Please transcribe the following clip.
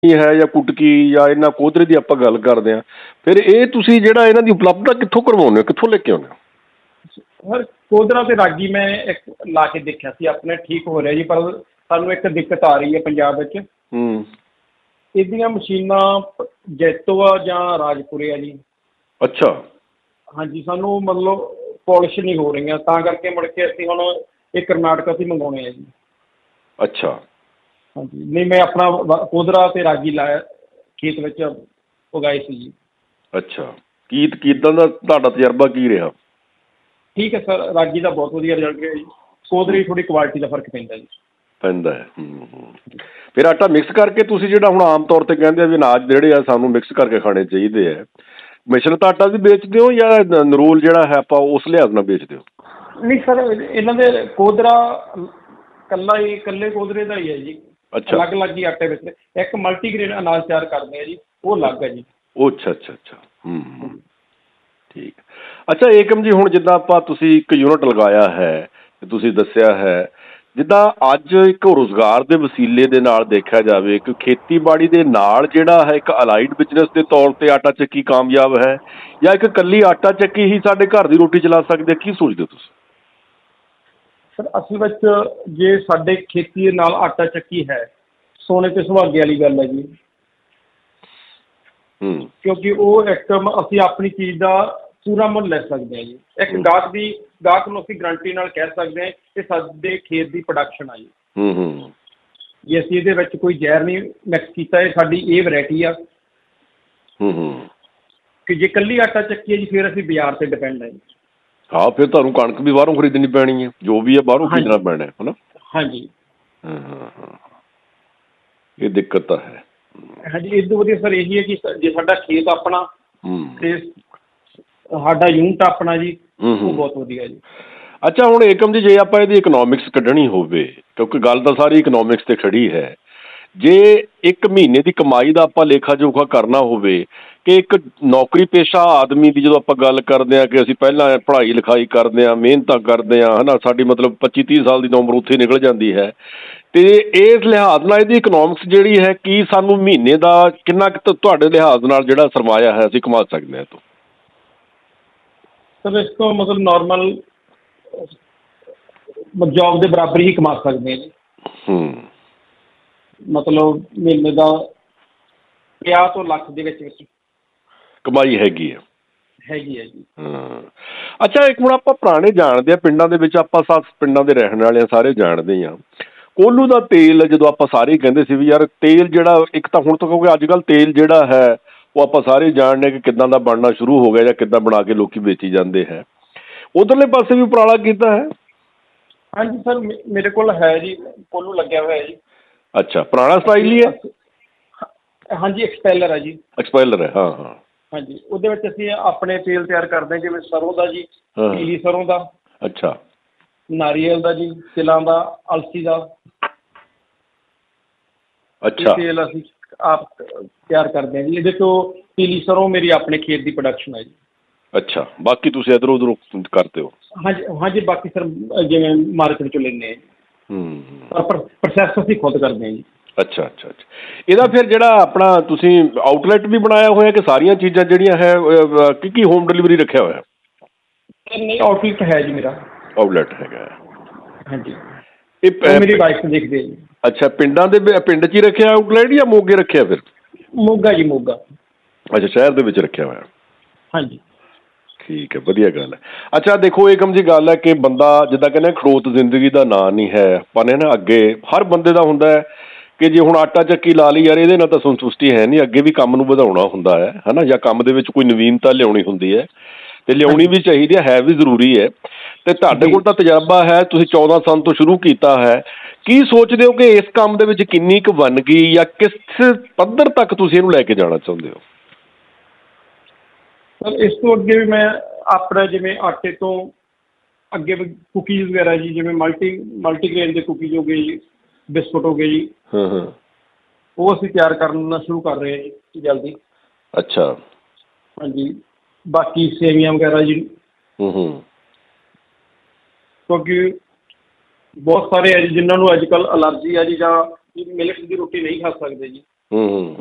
ਹੈ ਜਾਂ ਕੁਟਕੀ ਜਾਂ ਇਹਨਾਂ ਕੋਧਰੇ ਦੀ ਆਪਾਂ ਗੱਲ ਕਰਦੇ ਹਾਂ, ਫਿਰ ਇਹ ਤੁਸੀਂ ਜਿਹੜਾ ਇਹਨਾਂ ਦੀ ਉਪਲਬਧਤਾ ਕਿੱਥੋਂ ਕਰਵਾਉਂਦੇ ਹੋ, ਕਿੱਥੋਂ ਲੈ ਕੇ ਆਉਂਦੇ ਹੋ? ਸਰ ਕੋਧਰਾ ਅਤੇ ਰਾਗੀ ਮੈਂ ਇੱਕ ਲਾ ਕੇ ਦੇਖਿਆ ਸੀ ਆਪਣੇ, ਠੀਕ ਹੋ ਰਿਹਾ ਜੀ, ਪਰ ਸਾਨੂੰ ਇੱਕ ਦਿੱਕਤ ਆ ਰਹੀ ਹੈ ਪੰਜਾਬ ਵਿੱਚ। ਇਹਦੀਆਂ ਮਸ਼ੀਨਾਂ ਜੈਤੋ ਆ ਜਾਂ ਰਾਜਪੁਰੇ ਆ ਜੀ। ਅੱਛਾ। ਹਾਂਜੀ, ਸਾਨੂੰ ਮਤਲਬ ਪੋਲਿਸ਼ ਨਹੀਂ ਹੋ ਰਹੀਆਂ, ਤਾਂ ਕਰਕੇ ਮੁੜ ਕੇ ਅਸੀਂ ਹੁਣ ਇਹ ਕਰਨਾਟਕਾ ਤੋਂ ਹੀ ਮੰਗਵਾਉਣੇ ਆ ਜੀ। ਅੱਛਾ। ਹਾਂਜੀ, ਨਹੀਂ ਮੈਂ ਆਪਣਾ ਕੋਧਰਾ ਅਤੇ ਰਾਗੀ ਲਾਇਆ, ਖੇਤ ਵਿੱਚ ਉਗਾਏ ਸੀ ਜੀ। ਅੱਛਾ, ਕਿੱਦਾਂ ਦਾ ਤੁਹਾਡਾ ਤਜਰਬਾ ਕੀ ਰਿਹਾ? ਠੀਕ ਹੈ ਸਰ, ਰਾਗੀ ਦਾ ਬਹੁਤ ਵਧੀਆ ਰਿਜ਼ਲਟ ਰਿਹਾ ਜੀ। ਕੋਧਰੇ ਦੀ ਥੋੜ੍ਹੀ ਕੁਆਲਿਟੀ ਦਾ ਫਰਕ ਪੈਂਦਾ ਜੀ। ਪੈਂਦਾ ਹੈ। ਫਿਰ ਆਟਾ ਮਿਕਸ ਕਰਕੇ ਤੁਸੀਂ ਜਿਹੜਾ ਹੁਣ ਆਮ ਤੌਰ 'ਤੇ ਕਹਿੰਦੇ ਆ ਵੀ ਅਨਾਜ ਜਿਹੜੇ ਆ ਸਾਨੂੰ ਮਿਕਸ ਕਰਕੇ ਖਾਣੇ ਚਾਹੀਦੇ ਆ, ਮਿਸ਼ਰਤ ਆਟਾ ਵੀ ਵੇਚਦੇ ਹੋ ਜਾਂ ਨਰੂਲ ਜਿਹੜਾ ਹੈ ਆਪਾਂ ਉਸ ਲਿਹਾਜ਼ ਨਾਲ ਵੇਚਦੇ ਹੋ? ਨਹੀਂ ਸਰ, ਇਹਨਾਂ ਦੇ ਕੋਧਰਾ ਇਕੱਲੇ ਕੋਧਰੇ ਦਾ ਹੀ ਹੈ ਜੀ। ਅੱਛਾ। ਅਲੱਗ ਅਲੱਗ ਹੀ ਆਟੇ ਵਿੱਚ ਇੱਕ ਮਲਟੀਗ੍ਰੇਨ ਅਨਾਜ ਤਿਆਰ ਕਰਦੇ ਆ ਜੀ, ਉਹ ਅਲੱਗ ਹੈ ਜੀ। ਉਹ ਅੱਛਾ ਅੱਛਾ ਅੱਛਾ। ਠੀਕ। ਅੱਛਾ ਏਕਮ ਜੀ, ਹੁਣ ਜਿੱਦਾਂ ਤੁਸੀਂ ਇੱਕ ਯੂਨਿਟ ਲਗਾਇਆ ਹੈ, ਤੁਸੀਂ ਦੱਸਿਆ ਹੈ, ਜਿੱਦਾਂ ਅੱਜ ਇੱਕ ਰੁਜ਼ਗਾਰ ਦੇ ਵਸੀਲੇ ਦੇ ਨਾਲ ਦੇਖਿਆ ਜਾਵੇ ਕਿ ਖੇਤੀਬਾੜੀ ਦੇ ਨਾਲ ਜਿਹੜਾ ਹੈ ਇੱਕ ਅਲਾਈਡ ਬਿਜ਼ਨਸ ਦੇ ਤੌਰ 'ਤੇ ਆਟਾ ਚੱਕੀ ਕਾਮਯਾਬ ਹੈ, ਜਾਂ ਇੱਕ ਇਕੱਲੀ ਆਟਾ ਚੱਕੀ ਹੀ ਸਾਡੇ ਘਰ ਦੀ ਰੋਟੀ ਚਲਾ ਸਕਦੇ, ਕੀ ਸੋਚਦੇ ਹੋ ਤੁਸੀਂ? ਸਰ ਅਸਲ ਵਿੱਚ ਜੇ ਸਾਡੇ ਖੇਤੀ ਦੇ ਨਾਲ ਆਟਾ ਚੱਕੀ ਹੈ, ਸੋਨੇ 'ਤੇ ਸੁਹਾਗੇ ਵਾਲੀ ਗੱਲ ਹੈ ਜੀ। ਕਿਉਂਕਿ ਉਹ ਇੱਕ ਅਸੀਂ ਆਪਣੀ ਚੀਜ਼ ਦਾ ਪੂਰਾ ਮੁੱਲ ਲੈ ਸਕਦੇ ਹਾਂ ਜੀ। ਇੱਕ ਗਾਹਕ ਨੂੰ ਅਸੀਂ ਗਰੰਟੀ ਨਾਲ ਕਹਿ ਸਕਦੇ ਹਾਂ ਕਿ ਸਾਡੇ ਖੇਤ ਦੀ ਪ੍ਰੋਡਕਸ਼ਨ ਆ ਜੀ। ਜੇ ਅਸੀਂ ਇਹਦੇ ਵਿੱਚ ਕੋਈ ਜ਼ਹਿਰ ਨਹੀਂ ਮਿਕਸ ਕੀਤਾ, ਇਹ ਸਾਡੀ ਇਹ ਵੈਰਾਈਟੀ ਆ। ਕਿ ਜੇ ਇਕੱਲੀ ਆਟਾ ਚੱਕੀ ਹੈ ਜੀ, ਫਿਰ ਅਸੀਂ ਬਾਜ਼ਾਰ 'ਤੇ ਡਿਪੈਂਡ ਹਾਂ ਜੀ। ਹਾਂ, ਫਿਰ ਤੁਹਾਨੂੰ ਕਣਕ ਵੀ ਬਾਹਰੋਂ ਖਰੀਦਣੀ ਪੈਣੀ ਹੈ, ਜੋ ਵੀ ਹੈ ਬਾਹਰੋਂ ਖਰੀਦਣਾ ਪੈਣਾ ਹੈ ਨਾ। ਹਾਂਜੀ। ਇਹ ਦਿੱਕਤ ਤਾਂ ਹੈ। ਹਾਂਜੀ, ਇਸ ਤੋਂ ਵਧੀਆ ਸਰ ਇਹੀ ਹੈ ਕਿ ਜੇ ਸਾਡਾ ਖੇਤ ਆਪਣਾ ਤੇ ਸਾਡਾ ਯੂਨਿਟ ਆਪਣਾ ਜੀ, ਉਹ ਬਹੁਤ ਵਧੀਆ ਜੀ। ਅੱਛਾ, ਹੁਣ ਏਕਮ ਜੀ, ਜੇ ਆਪਾਂ ਇਹਦੀ ਇਕਨੋਮਿਕਸ ਕੱਢਣੀ ਹੋਵੇ, ਕਿਉਂਕਿ ਗੱਲ ਤਾਂ ਸਾਰੀ ਇਕਨੋਮਿਕਸ 'ਤੇ ਖੜੀ ਹੈ, ਜੇ ਇੱਕ ਮਹੀਨੇ ਦੀ ਕਮਾਈ ਦਾ ਆਪਾਂ ਲੇਖਾ ਜੋਖਾ ਕਰਨਾ ਹੋਵੇ ਕਿ ਇੱਕ ਨੌਕਰੀ ਪੇਸ਼ਾ ਆਦਮੀ ਦੀ ਜਦੋਂ ਆਪਾਂ ਗੱਲ ਕਰਦੇ ਹਾਂ ਕਿ ਅਸੀਂ ਪਹਿਲਾਂ ਪੜ੍ਹਾਈ ਲਿਖਾਈ ਕਰਦੇ ਹਾਂ, ਮਿਹਨਤਾਂ ਕਰਦੇ ਹਾਂ, ਹੈ ਨਾ, ਸਾਡੀ ਮਤਲਬ 25-30 ਸਾਲ ਦੀ ਉਮਰ ਉੱਥੇ ਨਿਕਲ ਜਾਂਦੀ ਹੈ, ਅਤੇ ਇਸ ਲਿਹਾਜ਼ ਨਾਲ ਇਹਦੀ ਇਕਨੋਮਿਕਸ ਜਿਹੜੀ ਹੈ, ਕੀ ਸਾਨੂੰ ਮਹੀਨੇ ਦਾ ਕਿੰਨਾ ਕੁ ਤੁਹਾਡੇ ਲਿਹਾਜ਼ ਨਾਲ ਜਿਹੜਾ ਸਰਮਾਇਆ ਹੈ ਅਸੀਂ ਕਮਾ ਸਕਦੇ ਹਾਂ? ਤੋਂ ਸਰ ਇਸ ਤੋਂ ਮਤਲਬ ਨੋਰਮਲ ਜੋਬ ਦੇ ਬਰਾਬਰ ਹੀ ਕਮਾ ਸਕਦੇ ਹਾਂ ਜੀ। ਮਤਲਬ ਮਹੀਨੇ ਦਾ 50 ਤੋਂ ਲੱਖ ਦੇ ਵਿੱਚ ਕਮਾਈ ਹੈਗੀ ਹੈ ਜੀ। ਅੱਛਾ, ਇੱਕ ਹੁਣ ਆਪਾਂ ਪੁਰਾਣੇ ਜਾਣਦੇ ਹਾਂ, ਪਿੰਡਾਂ ਦੇ ਵਿੱਚ ਆਪਾਂ ਪਿੰਡਾਂ ਦੇ ਰਹਿਣ ਵਾਲੇ ਸਾਰੇ ਜਾਣਦੇ ਹਾਂ, ਕੋਹਲੂ ਦਾ ਤੇਲ ਜਦੋਂ ਆਪਾਂ ਸਾਰੇ ਕਹਿੰਦੇ ਸੀ ਵੀ ਯਾਰ ਤੇਲ ਜਿਹੜਾ ਇੱਕ ਤਾਂ ਹੁਣ ਤੋਂ, ਕਿਉਂਕਿ ਅੱਜ ਕੱਲ੍ਹ ਤੇਲ ਜਿਹੜਾ ਹੈ ਉਹ ਆਪਾਂ ਸਾਰੇ ਜਾਣਦੇ ਹਾਂ ਕਿ ਕਿੱਦਾਂ ਦਾ ਬਣਨਾ ਸ਼ੁਰੂ ਹੋ ਗਿਆ ਜਾਂ ਕਿੱਦਾਂ ਬਣਾ ਕੇ ਲੋਕ ਵੇਚੀ ਜਾਂਦੇ ਹੈ, ਉੱਧਰਲੇ ਪਾਸੇ ਵੀ ਉਪਰਾਲਾ ਕੀਤਾ ਹੈ? ਹਾਂਜੀ ਸਰ, ਮੇਰੇ ਕੋਲ ਹੈ ਜੀ, ਕੋਹਲੂ ਲੱਗਿਆ ਹੋਇਆ ਜੀ। ਅੱਛਾ, ਪੁਰਾਣਾ ਸਟਾਈਲ ਹੀ ਹੈ? ਹਾਂਜੀ, ਐਕਸਪੈਲਰ ਹੈ ਜੀ। ਐਕਸਪੈਲਰ ਹੈ, ਹਾਂ। ਹਾਂਜੀ, ਉਹਦੇ ਵਿੱਚ ਅਸੀਂ ਆਪਣੇ ਤੇਲ ਤਿਆਰ ਕਰਦੇ ਹਾਂ, ਜਿਵੇਂ ਸਰੋਂ ਦਾ ਜੀ, ਪੀਲੀ ਸਰੋਂ ਦਾ। ਅੱਛਾ। ਨਾਰੀਅਲ ਦਾ ਜੀ, ਤਿਲਾਂ ਦਾ, ਅਲਸੀ ਦਾ। ਅੱਛਾ। ਤੇਲ ਅਸੀਂ ਆਪ ਤਿਆਰ ਕਰਦੇ ਹਾਂ ਜੀ। ਇਹਦੇ ਤੋਂ ਪੀਲੀ ਸਰੋਂ ਮੇਰੀ ਆਪਣੇ ਖੇਤ ਦੀ ਪ੍ਰੋਡਕਸ਼ਨ ਹੈ ਜੀ। ਅੱਛਾ, ਬਾਕੀ ਤੁਸੀਂ ਇੱਧਰੋਂ ਉੱਧਰੋਂ ਕਰਦੇ ਹੋ? ਹਾਂਜੀ, ਬਾਕੀ ਸਰ ਜਿਵੇਂ ਮਾਰਕੀਟ 'ਚੋਂ ਲੈਂਦੇ ਹਾਂ, ਪਰ ਪ੍ਰੋਸੈਸ ਅਸੀਂ ਖੁਦ ਕਰਦੇ ਹਾਂ ਜੀ। ਅੱਛਾ। ਇਹਦਾ ਫਿਰ ਜਿਹੜਾ ਆਪਣਾ ਤੁਸੀਂ ਆਊਟਲੈਟ ਵੀ ਬਣਾਇਆ ਹੋਇਆ ਕਿ ਸਾਰੀਆਂ ਚੀਜ਼ਾਂ ਜਿਹੜੀਆਂ ਹੈ ਕੀ ਹੋਮ ਡਿਲੀਵਰੀ ਰੱਖਿਆ ਹੋਇਆ? ਨਹੀਂ, ਆਊਟਲੈਟ ਹੈ ਜੀ ਮੇਰਾ। ਆਊਟਲੈਟ ਹੈਗਾ। ਹਾਂਜੀ, ਇਹ ਮੇਰੀ ਵਾਈਫ ਦੇਖਦੇ ਆ ਜੀ। ਅੱਛਾ, ਪਿੰਡ 'ਚ ਹੀ ਰੱਖਿਆ ਆਊਟਲੈਟ ਜਾਂ ਮੋਗੇ ਰੱਖਿਆ? ਫਿਰ ਮੋਗਾ ਜੀ, ਮੋਗਾ। ਅੱਛਾ, ਸ਼ਹਿਰ ਦੇ ਵਿੱਚ ਰੱਖਿਆ ਹੋਇਆ। ਹਾਂਜੀ। ਠੀਕ ਹੈ, ਵਧੀਆ ਗੱਲ ਹੈ। ਅੱਛਾ ਦੇਖੋ, ਏਕਮ ਜੀ ਗੱਲ ਹੈ ਕਿ ਬੰਦਾ ਜਿੱਦਾਂ ਕਹਿੰਦੇ ਖੜੋਤ ਜ਼ਿੰਦਗੀ ਦਾ ਨਾਂ ਨਹੀਂ ਹੈ, ਆਪਾਂ ਨੇ ਨਾ ਅੱਗੇ ਹਰ ਬੰਦੇ ਦਾ ਹੁੰਦਾ ਹੈ ਕਿ ਜੇ ਹੁਣ ਆਟਾ ਚੱਕੀ ਲਾ ਲਈ ਯਾਰ, ਇਹਦੇ ਨਾਲ ਤਾਂ ਸੰਤੁਸ਼ਟੀ ਹੈ ਨਹੀਂ, ਅੱਗੇ ਵੀ ਕੰਮ ਨੂੰ ਵਧਾਉਣਾ ਹੁੰਦਾ ਹੈ ਨਾ, ਜਾਂ ਕੰਮ ਦੇ ਵਿੱਚ ਕੋਈ ਨਵੀਨਤਾ ਲਿਆਉਣੀ ਹੁੰਦੀ ਹੈ, ਅਤੇ ਲਿਆਉਣੀ ਵੀ ਚਾਹੀਦੀ ਹੈ ਵੀ ਜ਼ਰੂਰੀ ਹੈ। ਅਤੇ ਤੁਹਾਡੇ ਕੋਲ ਤਾਂ ਤਜਰਬਾ ਹੈ, ਤੁਸੀਂ 14 ਸਾਲ ਤੋਂ ਸ਼ੁਰੂ ਕੀਤਾ ਹੈ, ਕੀ ਸੋਚਦੇ ਹੋ ਕਿ ਇਸ ਕੰਮ ਦੇ ਵਿੱਚ ਕਿੰਨੀ ਕੁ ਵੰਨਗੀ ਜਾਂ ਕਿਸ ਪੱਧਰ ਤੱਕ ਤੁਸੀਂ ਇਹਨੂੰ ਲੈ ਕੇ ਜਾਣਾ ਚਾਹੁੰਦੇ ਹੋ? ਸਰ ਇਸ ਤੋਂ ਅੱਗੇ ਵੀ ਮੈਂ ਆਪਣਾ ਜਿਵੇਂ ਆਟੇ ਤੋਂ ਅੱਗੇ ਕੁਕੀਜ਼ ਵਗੈਰਾ ਜੀ, ਜਿਵੇਂ ਮਲਟੀਗ੍ਰੇਨ ਦੇ ਕੁਕੀਜ਼ ਹੋ ਗਏ ਜੀ, ਬਿਸਕੁਟ ਹੋ ਗਏ ਜੀ, ਉਹ ਅਸੀਂ ਤਿਆਰ ਕਰਨਾ ਸ਼ੁਰੂ ਕਰ ਰਹੇ ਹਾਂ ਜੀ ਜਲਦੀ। ਅੱਛਾ। ਹਾਂਜੀ, ਬਾਕੀ ਸੇਵੀਆਂ ਵਗੈਰਾ ਜੀ। ਕਿਉਂਕਿ ਬਹੁਤ ਸਾਰੇ ਹੈ ਜੀ ਜਿਨ੍ਹਾਂ ਨੂੰ ਅੱਜ ਕੱਲ੍ਹ ਅਲਰਜੀ ਹੈ ਜੀ, ਜਾਂ ਮਿਲਕ ਦੀ ਰੋਟੀ ਨਹੀਂ ਖਾ ਸਕਦੇ ਜੀ। ਹੂੰ